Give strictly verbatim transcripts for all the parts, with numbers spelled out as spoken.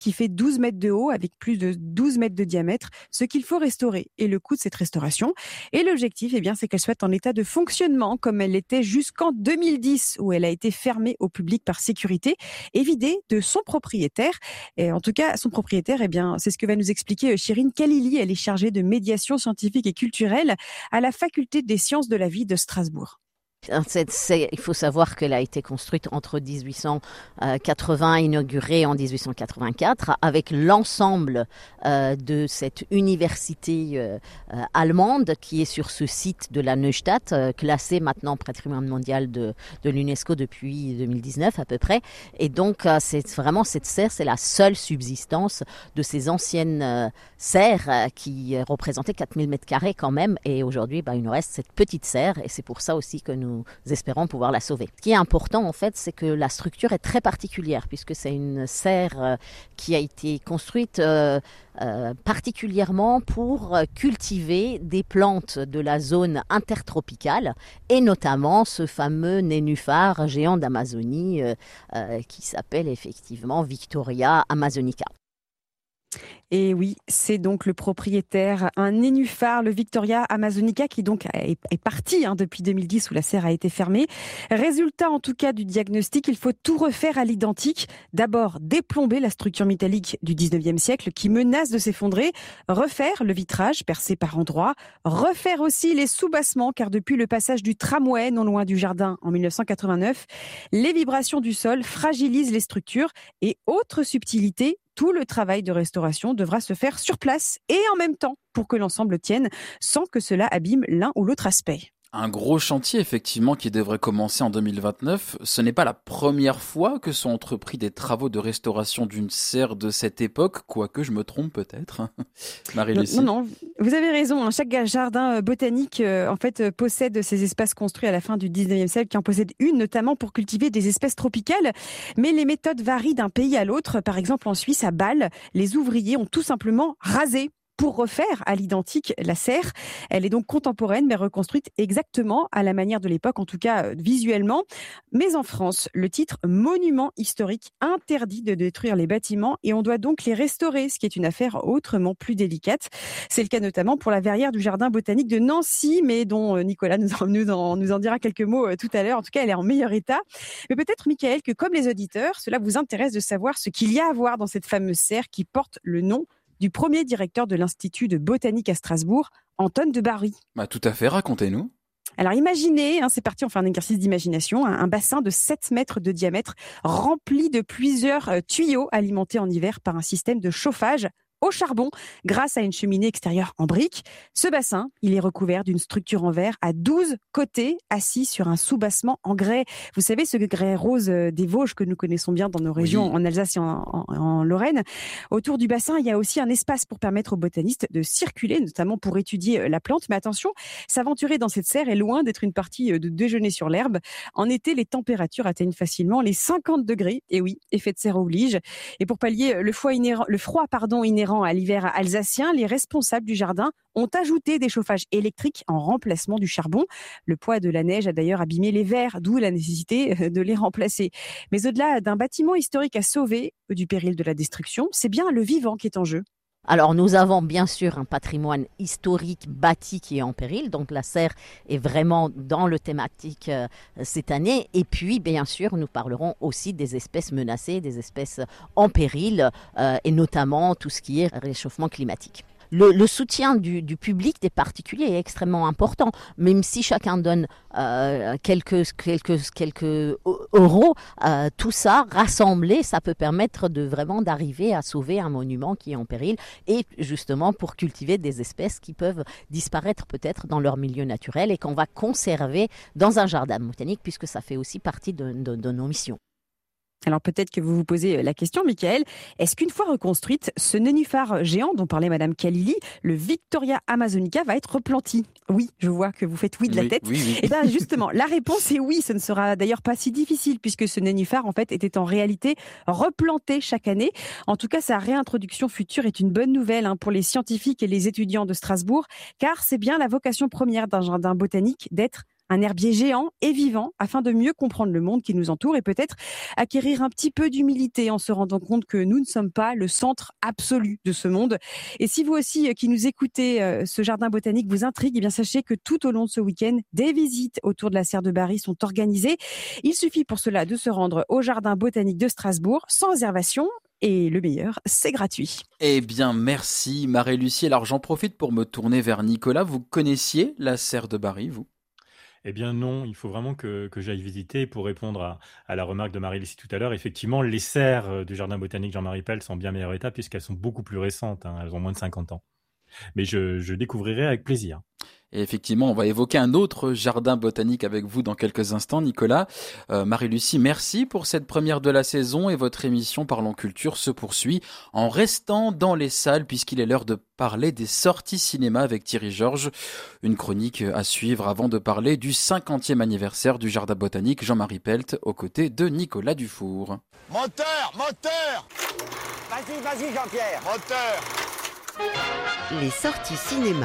qui fait douze mètres de haut avec plus de douze mètres de diamètre, ce qu'il faut restaurer et le coût de cette restauration. Et l'objectif, eh bien, c'est qu'elle soit en état de fonctionnement comme elle l'était jusqu'en deux mille dix où elle a été fermée au public par sécurité et vidée de son propriétaire. Et en tout cas, son propriétaire, eh bien, c'est ce que va nous expliquer Chirine Khalili. Elle est chargée de médiation scientifique et culturelle à la faculté des sciences de la vie de Strasbourg. C'est, c'est, il faut savoir qu'elle a été construite entre dix-huit cent quatre-vingts, inaugurée en dix-huit cent quatre-vingt-quatre, avec l'ensemble euh, de cette université euh, euh, allemande qui est sur ce site de la Neustadt, euh, classée maintenant patrimoine mondial de, de l'UNESCO depuis deux mille dix-neuf à peu près. Et donc, euh, c'est vraiment cette serre, c'est la seule subsistance de ces anciennes euh, serres euh, qui représentaient quatre mille mètres carrés quand même. Et aujourd'hui, bah, il nous reste cette petite serre et c'est pour ça aussi que nous Nous espérons pouvoir la sauver. Ce qui est important, en fait, c'est que la structure est très particulière, puisque c'est une serre qui a été construite euh, euh, particulièrement pour cultiver des plantes de la zone intertropicale, et notamment ce fameux nénuphar géant d'Amazonie euh, euh, qui s'appelle effectivement Victoria amazonica. Et oui, c'est donc le propriétaire, un nénuphar, le Victoria amazonica, qui donc est, est parti hein, depuis deux mille dix où la serre a été fermée. Résultat en tout cas du diagnostic, il faut tout refaire à l'identique. D'abord, déplomber la structure métallique du dix-neuvième siècle qui menace de s'effondrer, refaire le vitrage percé par endroits, refaire aussi les soubassements, car depuis le passage du tramway non loin du jardin en mille neuf cent quatre-vingt-neuf, les vibrations du sol fragilisent les structures et autre subtilité, tout le travail de restauration devra se faire sur place et en même temps pour que l'ensemble tienne sans que cela abîme l'un ou l'autre aspect. Un gros chantier, effectivement, qui devrait commencer en deux mille vingt-neuf. Ce n'est pas la première fois que sont entrepris des travaux de restauration d'une serre de cette époque, quoique je me trompe peut-être. Marie-Lucie. Non, non, vous avez raison. Chaque jardin botanique, en fait, possède ces espaces construits à la fin du dix-neuvième siècle, qui en possède une, notamment pour cultiver des espèces tropicales. Mais les méthodes varient d'un pays à l'autre. Par exemple, en Suisse, à Bâle, les ouvriers ont tout simplement rasé pour refaire à l'identique la serre. Elle est donc contemporaine, mais reconstruite exactement à la manière de l'époque, en tout cas euh, visuellement. Mais en France, le titre monument historique interdit de détruire les bâtiments et on doit donc les restaurer, ce qui est une affaire autrement plus délicate. C'est le cas notamment pour la verrière du jardin botanique de Nancy, mais dont euh, Nicolas nous en, nous, en, nous en dira quelques mots euh, tout à l'heure. En tout cas, elle est en meilleur état. Mais peut-être, Michael, que comme les auditeurs, cela vous intéresse de savoir ce qu'il y a à voir dans cette fameuse serre qui porte le nom du premier directeur de l'Institut de botanique à Strasbourg, Antoine de Barry. Bah, tout à fait, racontez-nous. Alors imaginez, hein, c'est parti, on fait un exercice d'imagination, un, un bassin de sept mètres de diamètre rempli de plusieurs euh, tuyaux alimentés en hiver par un système de chauffage au charbon grâce à une cheminée extérieure en briques. Ce bassin, il est recouvert d'une structure en verre à douze côtés, assis sur un soubassement en grès. Vous savez, ce grès rose des Vosges que nous connaissons bien dans nos régions, oui, en Alsace et en, en, en Lorraine. Autour du bassin, il y a aussi un espace pour permettre aux botanistes de circuler, notamment pour étudier la plante. Mais attention, s'aventurer dans cette serre est loin d'être une partie de déjeuner sur l'herbe. En été, les températures atteignent facilement les cinquante degrés. Et oui, effet de serre oblige. Et pour pallier le froid inhérent, le froid, pardon, inhérent à l'hiver alsacien, les responsables du jardin ont ajouté des chauffages électriques en remplacement du charbon. Le poids de la neige a d'ailleurs abîmé les verres, d'où la nécessité de les remplacer. Mais au-delà d'un bâtiment historique à sauver du péril de la destruction, c'est bien le vivant qui est en jeu. Alors nous avons bien sûr un patrimoine historique bâti qui est en péril, donc la serre est vraiment dans le thématique euh, cette année. Et puis bien sûr nous parlerons aussi des espèces menacées, des espèces en péril euh, et notamment tout ce qui est réchauffement climatique. Le, le soutien du, du public, des particuliers est extrêmement important. Même si chacun donne euh, quelques, quelques, quelques euros, euh, tout ça rassemblé, ça peut permettre de vraiment d'arriver à sauver un monument qui est en péril et justement pour cultiver des espèces qui peuvent disparaître peut-être dans leur milieu naturel et qu'on va conserver dans un jardin botanique puisque ça fait aussi partie de, de, de nos missions. Alors peut-être que vous vous posez la question, Michael, est-ce qu'une fois reconstruite, ce nénuphar géant dont parlait Madame Khalili, le Victoria amazonica, va être replanti? Oui, je vois que vous faites oui de la oui, tête. Oui, oui. Et bien justement, la réponse est oui, ce ne sera d'ailleurs pas si difficile puisque ce nénuphar en fait était en réalité replanté chaque année. En tout cas, sa réintroduction future est une bonne nouvelle hein, pour les scientifiques et les étudiants de Strasbourg, car c'est bien la vocation première d'un jardin botanique d'être un herbier géant et vivant afin de mieux comprendre le monde qui nous entoure et peut-être acquérir un petit peu d'humilité en se rendant compte que nous ne sommes pas le centre absolu de ce monde. Et si vous aussi qui nous écoutez, ce jardin botanique vous intrigue, eh bien sachez que tout au long de ce week-end, des visites autour de la serre de Bari sont organisées. Il suffit pour cela de se rendre au jardin botanique de Strasbourg sans réservation. Et le meilleur, c'est gratuit. Eh bien, merci Marie-Lucie. Alors, j'en profite pour me tourner vers Nicolas. Vous connaissiez la serre de Bari, vous ? Eh bien non, il faut vraiment que, que j'aille visiter pour répondre à, à la remarque de Marie-Lucie tout à l'heure. Effectivement, les serres du jardin botanique Jean-Marie Pell sont en bien meilleur état puisqu'elles sont beaucoup plus récentes. Hein, elles ont moins de cinquante ans. Mais je, je découvrirai avec plaisir. Et effectivement, on va évoquer un autre jardin botanique avec vous dans quelques instants, Nicolas. Euh, Marie-Lucie, merci pour cette première de la saison et votre émission Parlons Culture se poursuit en restant dans les salles puisqu'il est l'heure de parler des sorties cinéma avec Thierry Georges. Une chronique à suivre avant de parler du cinquantième anniversaire du jardin botanique Jean-Marie Pelt aux côtés de Nicolas Dufour. Moteur, moteur! Vas-y, vas-y Jean-Pierre, moteur! Les sorties cinéma.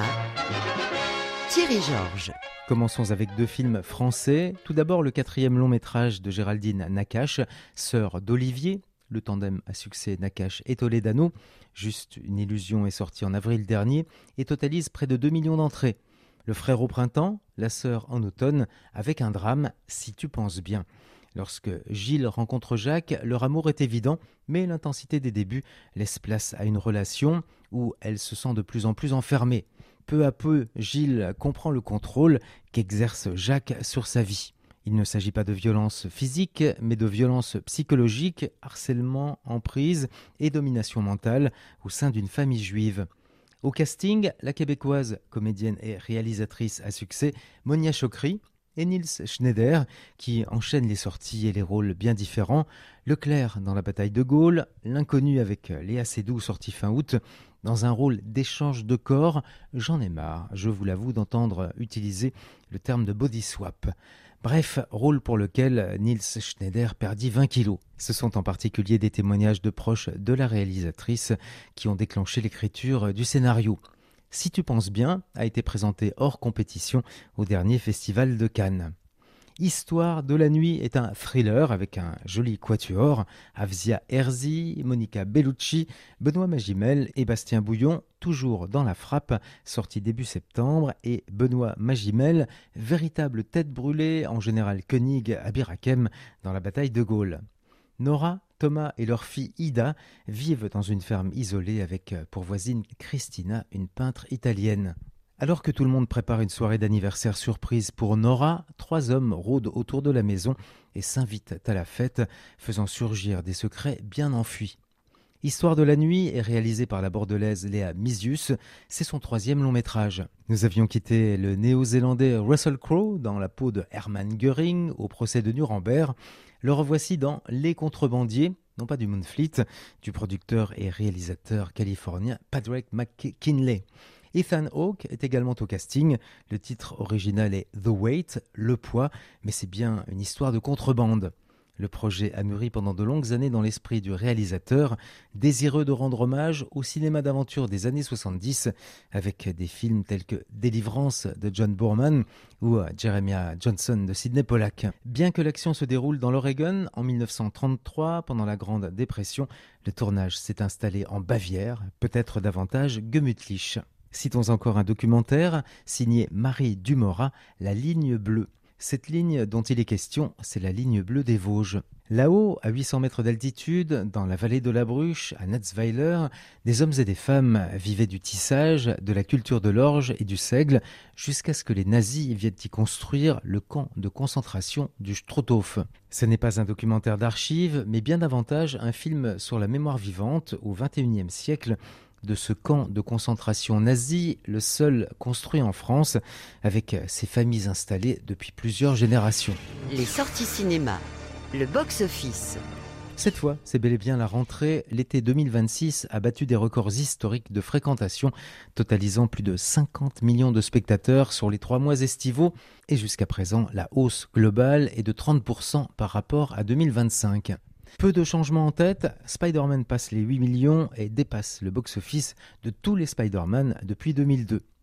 Thierry Georges. Commençons avec deux films français. Tout d'abord, le quatrième long métrage de Géraldine Nakache, sœur d'Olivier. Le tandem à succès Nakache et Toledano. Juste une illusion est sorti en avril dernier et totalise près de deux millions d'entrées. Le frère au printemps, la sœur en automne, avec un drame, si tu penses bien. Lorsque Gilles rencontre Jacques, leur amour est évident, mais l'intensité des débuts laisse place à une relation où elle se sent de plus en plus enfermée. Peu à peu, Gilles comprend le contrôle qu'exerce Jacques sur sa vie. Il ne s'agit pas de violence physique, mais de violence psychologique, harcèlement, emprise et domination mentale au sein d'une famille juive. Au casting, la québécoise, comédienne et réalisatrice à succès, Monia Chokri, et Niels Schneider, qui enchaîne les sorties et les rôles bien différents. Leclerc dans La bataille de Gaulle, l'inconnu avec Léa Seydoux sorti fin août, dans un rôle d'échange de corps. J'en ai marre, je vous l'avoue, d'entendre utiliser le terme de body swap. Bref, rôle pour lequel Niels Schneider perdit vingt kilos. Ce sont en particulier des témoignages de proches de la réalisatrice qui ont déclenché l'écriture du scénario. Si tu penses bien, a été présenté hors compétition au dernier festival de Cannes. Histoire de la nuit est un thriller avec un joli quatuor, Avzia Herzi, Monica Bellucci, Benoît Magimel et Bastien Bouillon, toujours dans la frappe, sorti début septembre, et Benoît Magimel, véritable tête brûlée en général Koenig à Birakem dans la bataille de Gaulle. Nora, Thomas et leur fille Ida vivent dans une ferme isolée avec pour voisine Christina, une peintre italienne. Alors que tout le monde prépare une soirée d'anniversaire surprise pour Nora, trois hommes rôdent autour de la maison et s'invitent à la fête, faisant surgir des secrets bien enfuis. Histoire de la nuit est réalisé par la bordelaise Léa Misius, c'est son troisième long métrage. Nous avions quitté le néo-zélandais Russell Crowe dans la peau de Hermann Göring au procès de Nuremberg. Le revoici dans Les Contrebandiers, non pas du Moonfleet, du producteur et réalisateur californien Patrick McKinley. Ethan Hawke est également au casting. Le titre original est The Weight, le poids, mais c'est bien une histoire de contrebande. Le projet a mûri pendant de longues années dans l'esprit du réalisateur, désireux de rendre hommage au cinéma d'aventure des années soixante-dix, avec des films tels que Délivrance de John Boorman ou Jeremiah Johnson de Sidney Pollack. Bien que l'action se déroule dans l'Oregon en mille neuf cent trente-trois, pendant la Grande Dépression, le tournage s'est installé en Bavière, peut-être davantage gemütlich. Citons encore un documentaire signé Marie Dumorat, La ligne bleue. Cette ligne dont il est question, c'est la ligne bleue des Vosges. Là-haut, à huit cents mètres d'altitude, dans la vallée de la Bruche, à Netzweiler, des hommes et des femmes vivaient du tissage, de la culture de l'orge et du seigle, jusqu'à ce que les nazis viennent y construire le camp de concentration du Strothof. Ce n'est pas un documentaire d'archives, mais bien davantage un film sur la mémoire vivante au vingt et unième siècle, de ce camp de concentration nazi, le seul construit en France, avec ses familles installées depuis plusieurs générations. Les sorties cinéma, le box-office. Cette fois, c'est bel et bien la rentrée. L'été deux mille vingt-six a battu des records historiques de fréquentation, totalisant plus de cinquante millions de spectateurs sur les trois mois estivaux. Et jusqu'à présent, la hausse globale est de trente pour cent par rapport à deux mille vingt-cinq. Peu de changements en tête, Spider-Man passe les huit millions et dépasse le box-office de tous les Spider-Man depuis deux mille deux.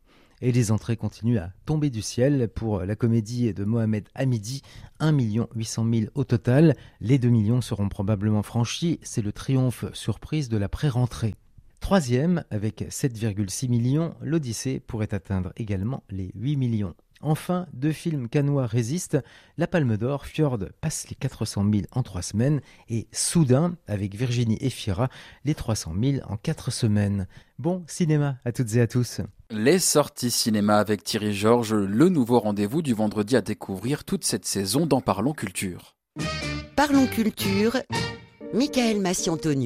Et les entrées continuent à tomber du ciel. Pour la comédie de Mohamed Hamidi, un million huit cent mille au total. Les deux millions seront probablement franchis. C'est le triomphe surprise de la pré-rentrée. Troisième, avec sept virgule six millions, l'Odyssée pourrait atteindre également les huit millions. Enfin, deux films cannois résistent. La Palme d'Or, Fjord passe les quatre cent mille en trois semaines et Soudain, avec Virginie Efira, les trois cent mille en quatre semaines. Bon cinéma à toutes et à tous. Les sorties cinéma avec Thierry Georges, le nouveau rendez-vous du vendredi à découvrir toute cette saison dans Parlons Culture. Parlons Culture, Michael Massiantonieu.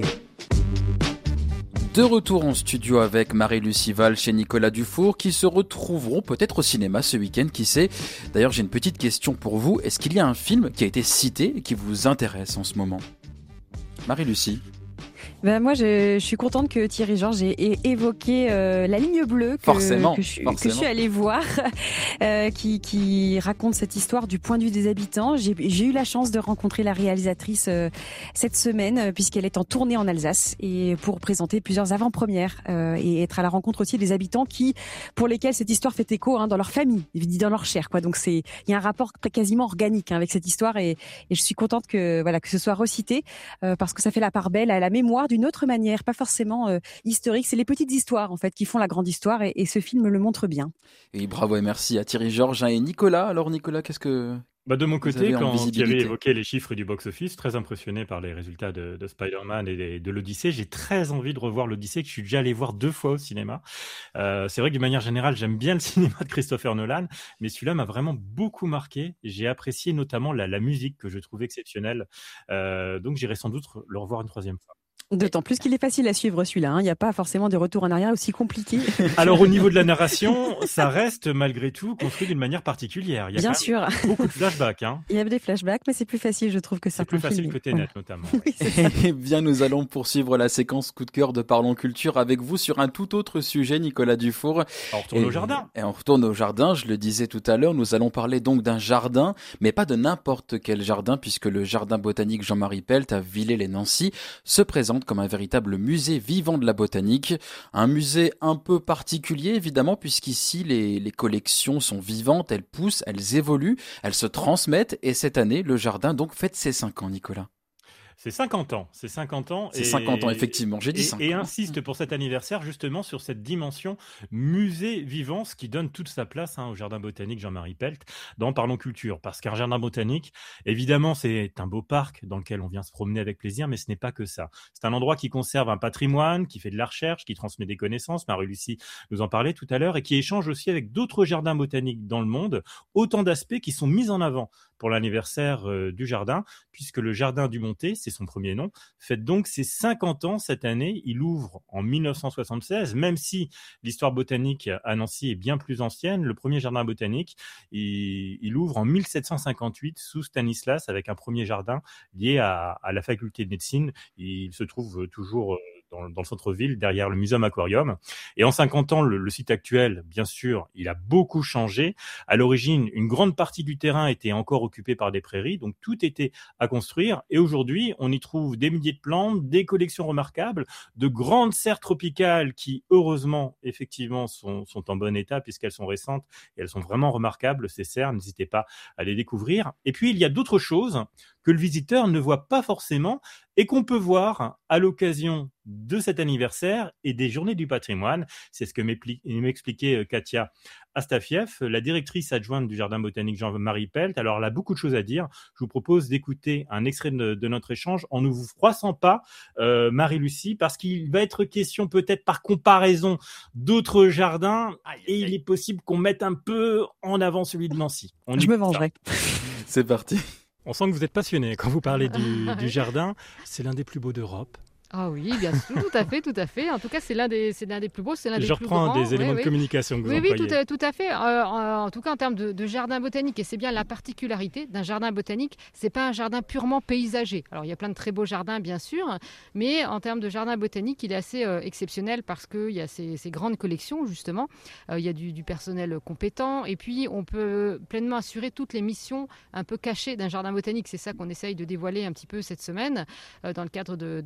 De retour en studio avec Marie-Lucie Val chez Nicolas Dufour qui se retrouveront peut-être au cinéma ce week-end, qui sait. D'ailleurs, j'ai une petite question pour vous. Est-ce qu'il y a un film qui a été cité et qui vous intéresse en ce moment ? Marie-Lucie. Ben moi, je, je suis contente que Thierry Georges ait, ait évoqué euh, La Ligne Bleue, que, forcément, que, je, forcément. que je suis allée voir, euh, qui, qui raconte cette histoire du point de vue des habitants. J'ai, j'ai eu la chance de rencontrer la réalisatrice euh, cette semaine, euh, puisqu'elle est en tournée en Alsace, et pour présenter plusieurs avant-premières euh, et être à la rencontre aussi des habitants qui, pour lesquels cette histoire fait écho hein, dans leur famille, dans leur chair, quoi. Donc c'est, il y a un rapport quasiment organique hein, avec cette histoire, et, et je suis contente que voilà que ce soit recité euh, parce que ça fait la part belle à la mémoire d'une autre manière, pas forcément euh, historique. C'est les petites histoires en fait qui font la grande histoire, et, et ce film le montre bien. Et bravo et merci à Thierry Georges et Nicolas. Alors Nicolas, qu'est-ce que... Bah de mon côté, quand tu avais visibilité. évoqué les chiffres du box-office, très impressionné par les résultats de, de Spider-Man et de, de l'Odyssée, j'ai très envie de revoir l'Odyssée, que je suis déjà allé voir deux fois au cinéma. Euh, c'est vrai que d'une manière générale, j'aime bien le cinéma de Christopher Nolan, mais celui-là m'a vraiment beaucoup marqué. J'ai apprécié notamment la, la musique que je trouve exceptionnelle. Euh, donc j'irai sans doute le revoir une troisième fois. D'autant plus qu'il est facile à suivre celui-là, hein. Il n'y a pas forcément des retours en arrière aussi compliqués. Alors au niveau de la narration, ça reste malgré tout construit d'une manière particulière. Il y a Bien sûr. beaucoup de flashbacks. Hein. Il y a des flashbacks, mais c'est plus facile, je trouve, que c'est certains plus facile films. que Tenet, notamment. Oui, c'est ça. Eh bien, nous allons poursuivre la séquence coup de cœur de Parlons Culture avec vous sur un tout autre sujet, Nicolas Dufour. On retourne et, au jardin. Et on retourne au jardin, je le disais tout à l'heure, nous allons parler donc d'un jardin, mais pas de n'importe quel jardin, puisque le jardin botanique Jean-Marie Pelt à Villers-lès-Nancy se présente comme un véritable musée vivant de la botanique. Un musée un peu particulier, évidemment, puisqu'ici, les, les collections sont vivantes, elles poussent, elles évoluent, elles se transmettent, et cette année, le jardin donc fête ses cinq ans, Nicolas. C'est cinquante ans, c'est cinquante ans. C'est et, cinquante ans, effectivement, j'ai dit et, cinq et ans. insiste pour cet anniversaire justement sur cette dimension musée vivant, ce qui donne toute sa place hein, au jardin botanique Jean-Marie Pelt dans Parlons Culture. Parce qu'un jardin botanique, évidemment, c'est un beau parc dans lequel on vient se promener avec plaisir, mais ce n'est pas que ça. C'est un endroit qui conserve un patrimoine, qui fait de la recherche, qui transmet des connaissances, Marie-Lucie nous en parlait tout à l'heure, et qui échange aussi avec d'autres jardins botaniques dans le monde, autant d'aspects qui sont mis en avant pour l'anniversaire euh, du jardin, puisque le jardin du Montet, c'est son premier nom, fête donc ses cinquante ans cette année. Il ouvre en mille neuf cent soixante-seize, même si l'histoire botanique à Nancy est bien plus ancienne. Le premier jardin botanique, il, il ouvre en mille sept cent cinquante-huit sous Stanislas avec un premier jardin lié à, à la faculté de médecine. Il se trouve toujours euh, Dans, dans le centre-ville, derrière le Muséum Aquarium. Et en cinquante ans, le, le site actuel, bien sûr, il a beaucoup changé. À l'origine, une grande partie du terrain était encore occupée par des prairies, donc tout était à construire. Et aujourd'hui, on y trouve des milliers de plantes, des collections remarquables, de grandes serres tropicales qui, heureusement, effectivement, sont, sont en bon état puisqu'elles sont récentes et elles sont vraiment remarquables, ces serres. N'hésitez pas à les découvrir. Et puis, il y a d'autres choses que le visiteur ne voit pas forcément et qu'on peut voir à l'occasion de cet anniversaire et des Journées du patrimoine. C'est ce que m'expliquait Katia Astafiev, la directrice adjointe du Jardin botanique Jean-Marie Pelt. Alors, elle a beaucoup de choses à dire. Je vous propose d'écouter un extrait de, de notre échange en ne vous froissant pas, euh, Marie-Lucie, parce qu'il va être question peut-être par comparaison d'autres jardins et il est possible qu'on mette un peu en avant celui de Nancy. On Je me vengerai. C'est parti. On sent que vous êtes passionné quand vous parlez du, du jardin. C'est l'un des plus beaux d'Europe. Ah oui, bien sûr, tout à fait, tout à fait. En tout cas, c'est l'un des, c'est l'un des plus beaux, c'est l'un Je des plus reprends grands. des éléments oui, de oui. communication que vous Oui, employez. oui, tout à, tout à fait. Euh, en, en tout cas, en termes de, de jardin botanique, et c'est bien la particularité d'un jardin botanique, c'est pas un jardin purement paysager. Alors, il y a plein de très beaux jardins, bien sûr, mais en termes de jardin botanique, il est assez euh, exceptionnel parce qu'il y a ces, ces grandes collections, justement. Euh, il y a du, du personnel compétent, et puis on peut pleinement assurer toutes les missions un peu cachées d'un jardin botanique. C'est ça qu'on essaye de dévoiler un petit peu cette semaine, euh, dans le cadre de, de l'anniversaire.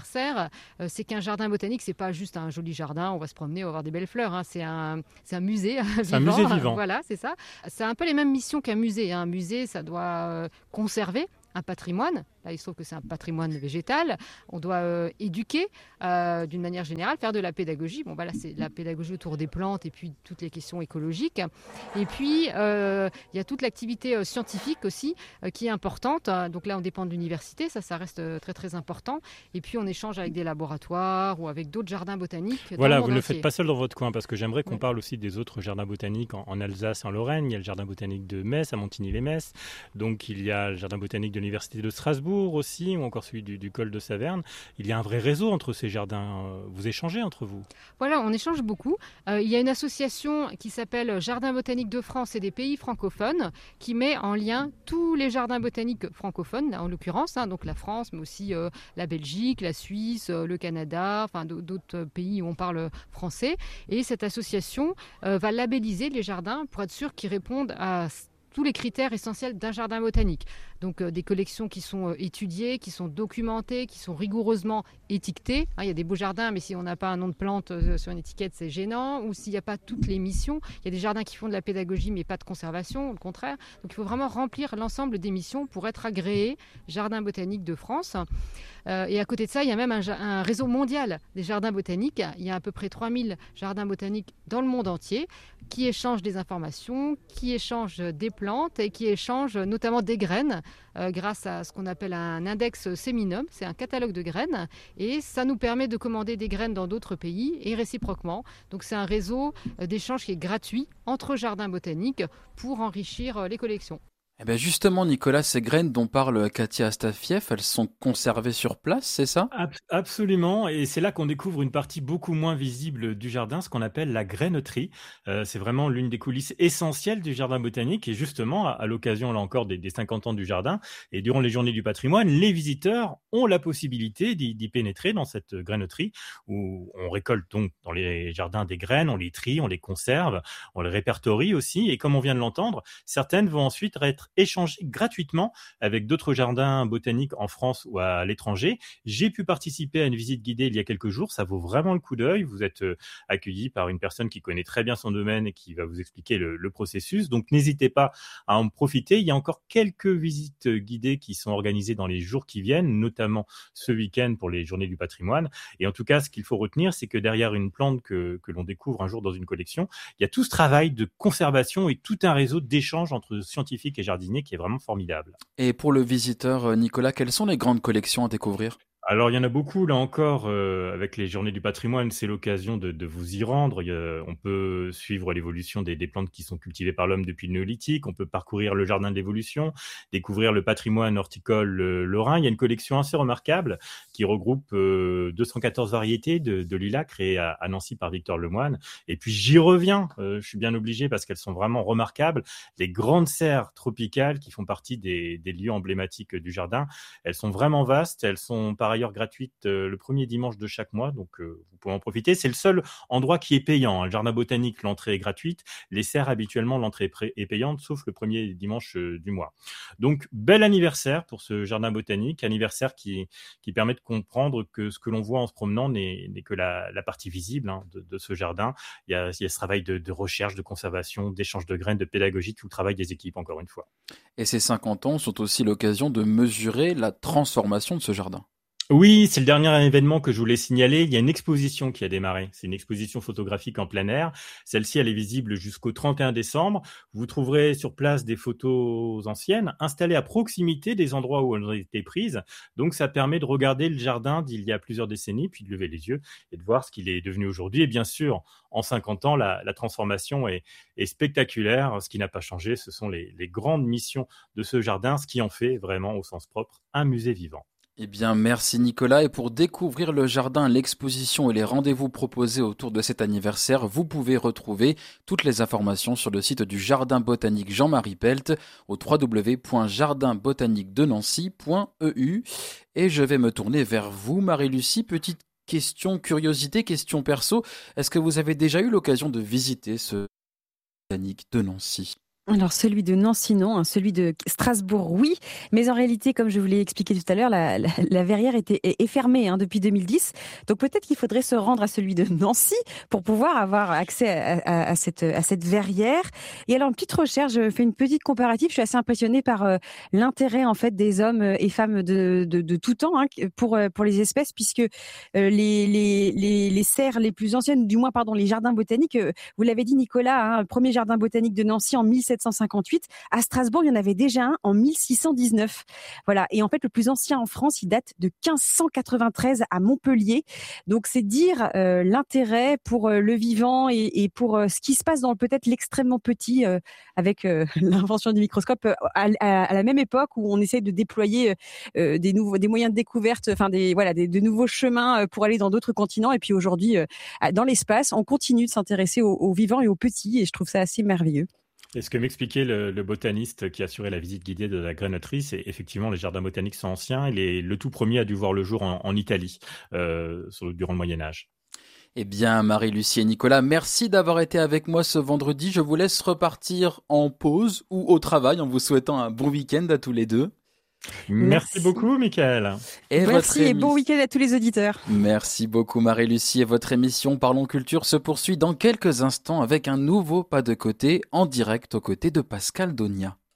anniversaire, euh, c'est qu'un jardin botanique, c'est pas juste un joli jardin, on va se promener, on va voir des belles fleurs. Hein. C'est un, c'est un musée vivant. C'est un musée vivant. Voilà, c'est ça. C'est un peu les mêmes missions qu'un musée. Un musée, ça doit euh, conserver un patrimoine. Là, il se trouve que c'est un patrimoine végétal. On doit euh, éduquer euh, d'une manière générale, faire de la pédagogie. Bon, voilà, c'est la pédagogie autour des plantes et puis toutes les questions écologiques. Et puis, euh, il y a toute l'activité euh, scientifique aussi euh, qui est importante. Donc là, on dépend de l'université. Ça, ça reste euh, très, très important. Et puis, on échange avec des laboratoires ou avec d'autres jardins botaniques. Voilà, dans vous le ne monde le faites entier. pas seul dans votre coin, parce que j'aimerais qu'on Oui. parle aussi des autres jardins botaniques en, en Alsace et en Lorraine. Il y a le jardin botanique de Metz, à Montigny-les-Metz. Donc, il y a le jardin botanique de l'Université de Strasbourg aussi, ou encore celui du, du col de Saverne. Il y a un vrai réseau entre ces jardins. Vous échangez entre vous. Voilà, on échange beaucoup. Euh, il y a une association qui s'appelle Jardin botanique de France et des pays francophones qui met en lien tous les jardins botaniques francophones, en l'occurrence, hein, donc la France, mais aussi euh, la Belgique, la Suisse, euh, le Canada, enfin d'autres pays où on parle français. Et cette association euh, va labelliser les jardins pour être sûr qu'ils répondent à tous les critères essentiels d'un jardin botanique. Donc euh, des collections qui sont euh, étudiées, qui sont documentées, qui sont rigoureusement étiquetées. Hein, il y a des beaux jardins, mais si on n'a pas un nom de plante euh, sur une étiquette, c'est gênant. Ou s'il n'y a pas toutes les missions. Il y a des jardins qui font de la pédagogie, mais pas de conservation, au contraire. Donc il faut vraiment remplir l'ensemble des missions pour être agréé Jardin botanique de France. Euh, et à côté de ça, il y a même un, un réseau mondial des jardins botaniques. Il y a à peu près trois mille jardins botaniques dans le monde entier qui échangent des informations, qui échangent des plantes et qui échangent notamment des graines euh, grâce à ce qu'on appelle un index séminum. C'est un catalogue de graines et ça nous permet de commander des graines dans d'autres pays et réciproquement. Donc c'est un réseau d'échange qui est gratuit entre jardins botaniques pour enrichir les collections. Eh bien justement, Nicolas, ces graines dont parle Katia Astafiev, elles sont conservées sur place, c'est ça ? Ab- Absolument, et c'est là qu'on découvre une partie beaucoup moins visible du jardin, ce qu'on appelle la graineterie. Euh, c'est vraiment l'une des coulisses essentielles du jardin botanique, et justement, à, à l'occasion, là encore, des, des cinquante ans du jardin, et durant les journées du patrimoine, les visiteurs ont la possibilité d'y, d'y pénétrer dans cette graineterie, où on récolte donc dans les jardins des graines, on les trie, on les conserve, on les répertorie aussi, et comme on vient de l'entendre, certaines vont ensuite être échanger gratuitement avec d'autres jardins botaniques en France ou à l'étranger. J'ai pu participer à une visite guidée il y a quelques jours, ça vaut vraiment le coup d'œil. Vous êtes euh, accueilli par une personne qui connaît très bien son domaine et qui va vous expliquer le, le processus. Donc n'hésitez pas à en profiter. Il y a encore quelques visites guidées qui sont organisées dans les jours qui viennent, notamment ce week-end pour les journées du patrimoine. Et en tout cas, ce qu'il faut retenir, c'est que derrière une plante que, que l'on découvre un jour dans une collection, il y a tout ce travail de conservation et tout un réseau d'échanges entre scientifiques et jardiniers qui est vraiment formidable. Et pour le visiteur, Nicolas, quelles sont les grandes collections à découvrir ? Alors, il y en a beaucoup, là encore, euh, avec les journées du patrimoine, c'est l'occasion de, de vous y rendre. Il y a, on peut suivre l'évolution des, des plantes qui sont cultivées par l'homme depuis le néolithique, on peut parcourir le jardin de l'évolution, découvrir le patrimoine horticole euh, lorrain. Il y a une collection assez remarquable qui regroupe euh, deux cent quatorze variétés de, de lilas créées à, à Nancy par Victor Lemoine. Et puis, j'y reviens, euh, je suis bien obligé parce qu'elles sont vraiment remarquables. Les grandes serres tropicales qui font partie des, des lieux emblématiques du jardin, elles sont vraiment vastes, elles sont par ailleurs gratuite euh, le premier dimanche de chaque mois, donc euh, vous pouvez en profiter. C'est le seul endroit qui est payant. Le jardin botanique, l'entrée est gratuite. Les serres, habituellement, l'entrée est payante, sauf le premier dimanche euh, du mois. Donc, bel anniversaire pour ce jardin botanique, anniversaire qui, qui permet de comprendre que ce que l'on voit en se promenant n'est, n'est que la, la partie visible hein, de, de ce jardin. Il y a, il y a ce travail de, de recherche, de conservation, d'échange de graines, de pédagogie, tout le travail des équipes, encore une fois. Et ces cinquante ans sont aussi l'occasion de mesurer la transformation de ce jardin. Oui, c'est le dernier événement que je voulais signaler. Il y a une exposition qui a démarré. C'est une exposition photographique en plein air. Celle-ci, elle est visible jusqu'au trente et un décembre. Vous trouverez sur place des photos anciennes installées à proximité des endroits où elles ont été prises. Donc, ça permet de regarder le jardin d'il y a plusieurs décennies, puis de lever les yeux et de voir ce qu'il est devenu aujourd'hui. Et bien sûr, en cinquante ans, la, la transformation est, est spectaculaire. Ce qui n'a pas changé, ce sont les, les grandes missions de ce jardin, ce qui en fait vraiment, au sens propre, un musée vivant. Eh bien, merci Nicolas. Et pour découvrir le jardin, l'exposition et les rendez-vous proposés autour de cet anniversaire, vous pouvez retrouver toutes les informations sur le site du Jardin botanique Jean-Marie Pelt au w w w point jardin botanique de nancy point e u. Et je vais me tourner vers vous, Marie-Lucie. Petite question, curiosité, question perso. Est-ce que vous avez déjà eu l'occasion de visiter ce botanique de Nancy ? Alors celui de Nancy non, hein, celui de Strasbourg oui, mais en réalité comme je vous l'ai expliqué tout à l'heure, la, la, la verrière était, est, est fermée hein, depuis deux mille dix, donc peut-être qu'il faudrait se rendre à celui de Nancy pour pouvoir avoir accès à, à, à, cette, à cette verrière. Et alors une petite recherche, je fais une petite comparative, je suis assez impressionnée par euh, l'intérêt en fait des hommes et femmes de, de, de tout temps hein, pour, pour les espèces, puisque euh, les, les, les, les serres les plus anciennes, du moins pardon les jardins botaniques, euh, vous l'avez dit Nicolas, hein, le premier jardin botanique de Nancy en mille sept cent cinquante-huit. À Strasbourg, il y en avait déjà un en mille six cent dix-neuf. Voilà. Et en fait, le plus ancien en France, il date de quinze cent quatre-vingt-treize à Montpellier. Donc, c'est dire euh, l'intérêt pour euh, le vivant et, et pour euh, ce qui se passe dans peut-être l'extrêmement petit euh, avec euh, l'invention du microscope euh, à, à, à la même époque où on essaie de déployer euh, des nouveaux, des moyens de découverte, enfin des voilà, des, de nouveaux chemins pour aller dans d'autres continents. Et puis aujourd'hui, euh, dans l'espace, on continue de s'intéresser aux, aux vivants et aux petits. Et je trouve ça assez merveilleux. Et ce que m'expliquait le, le botaniste qui assurait la visite guidée de la grenouillerie, c'est effectivement les jardins botaniques sont anciens. Et les, le tout premier a dû voir le jour en, en Italie euh, sur, durant le Moyen-Âge. Eh bien, Marie-Lucie et Nicolas, merci d'avoir été avec moi ce vendredi. Je vous laisse repartir en pause ou au travail en vous souhaitant un bon week-end à tous les deux. Merci, Merci beaucoup, Mickaël. Et Merci et émi... bon week-end à tous les auditeurs. Merci beaucoup, Marie-Lucie. Et votre émission Parlons Culture se poursuit dans quelques instants avec un nouveau pas de côté en direct aux côtés de Pascal Donia.